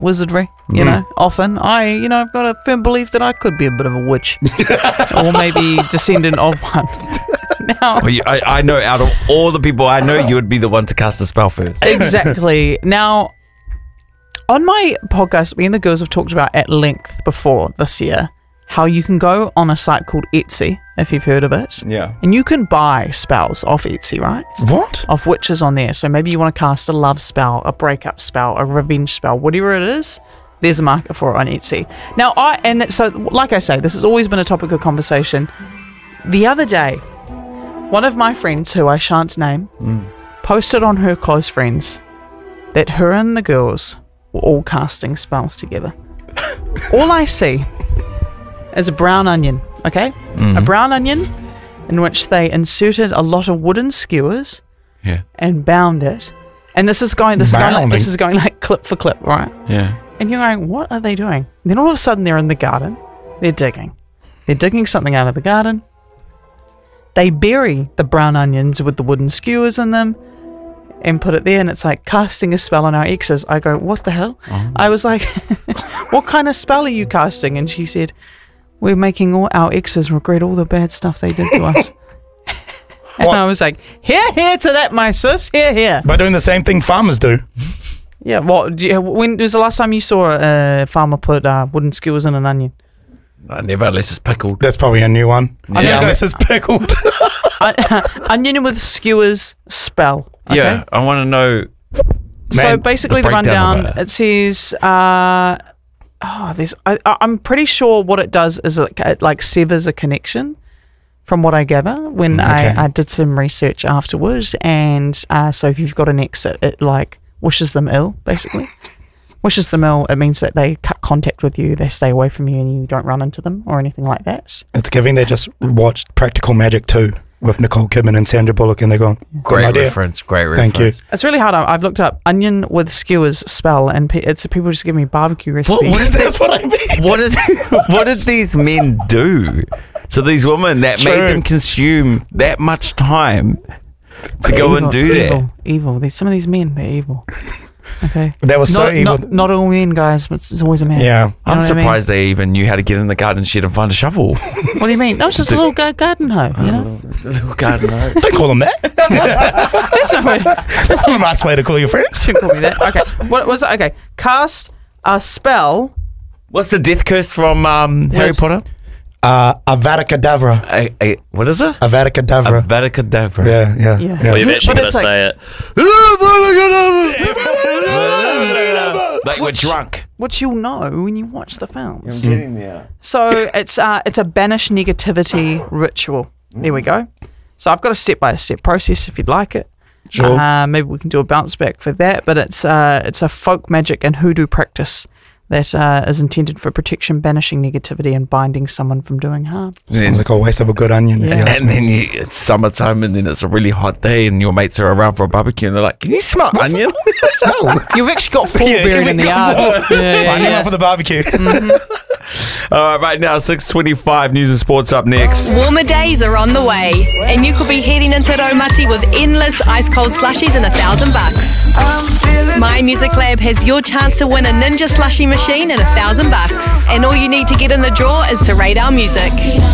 wizardry, you know, often. I've got a firm belief that I could be a bit of a witch. Or maybe descendant of one. Now, Well, I know out of all the people I know, you would be the one to cast a spell first. exactly. Now, on my podcast, me and the girls have talked about at length before this year how you can go on a site called Etsy, if you've heard of it. Yeah. And you can buy spells off Etsy, right? What? Of witches on there. So maybe you want to cast a love spell, a breakup spell, a revenge spell, whatever it is, there's a market for it on Etsy. Now, so like I say, this has always been a topic of conversation. The other day, one of my friends, who I shan't name, posted on her close friends that her and the girls were all casting spells together. All I see is a brown onion, okay? A brown onion in which they inserted a lot of wooden skewers Yeah. and bound it. And this is going like clip for clip, right? Yeah. And you're going, what are they doing? And then all of a sudden they're in the garden. They're digging. They're digging something out of the garden. They bury the brown onions with the wooden skewers in them and put it there, and it's like casting a spell on our exes. I go, what the hell? I was like, what kind of spell are you casting? And she said, we're making all our exes regret all the bad stuff they did to us. And I was like, here to that, my sis, here. By doing the same thing farmers do. Yeah, when was the last time you saw a farmer put wooden skewers in an onion? Never, unless it's pickled. That's probably a new one. Yeah. Unless it's pickled. Onion with skewers spell. Okay? Yeah, I want to know. So Man, basically, the the breakdown rundown, of it. it says, I'm pretty sure what it does is it like severs a connection, from what I gather, when I did some research afterwards. And so if you've got an ex, it like wishes them ill, basically. Wishes them ill, it means that they cut contact with you, they stay away from you, and you don't run into them or anything like that. It's giving they just watched Practical Magic 2 with Nicole Kidman and Sandra Bullock, and they're going, Great reference. Thank you. It's really hard. I've looked up onion with skewers spell, and it's people just give me barbecue recipes. That's what I mean. What did these men do to these women that made them consume that much time to go and do that? Evil. There's some of these men, they're evil. Okay. That was so evil. Not all men, guys, but it's always a man. Yeah. You know I'm what I mean? surprised they even knew how to get in the garden shed and find a shovel. What do you mean? No, it's just a little garden hoe, you know? Little garden hoe. Don't call them that. That's not what That's not a nice way to call your friends. don't call me that. Okay. What was it? Okay. Cast a spell. What's the death curse from Harry Potter? Avada Kedavra. What is it? Avada Kedavra. Avada Kedavra. Yeah. Well, you've actually But got to it's like- say it. Like we're drunk. Which you'll know when you watch the films. Getting there. So it's a banish negativity ritual. There we go. So I've got a step-by-step process if you'd like it. Sure. Maybe we can do a bounce back for that. But it's a folk magic and hoodoo practice that is intended for protection, banishing negativity, and binding someone from doing harm. Sounds like a waste of a good onion. Yeah. If you ask And me. then it's summertime, and then it's a really hot day, and your mates are around for a barbecue, and they're like, "Can you smell onion?" You've actually got four Yeah, buried in the yard. Onion up for the barbecue. All right, now 6:25 news and sports up next. Warmer days are on the way, and you could be heading into Raumati with endless ice cold slushies and $1,000. My Music Lab has your chance to win a Ninja slushie machine and $1,000. And all you need to get in the draw is to rate our music.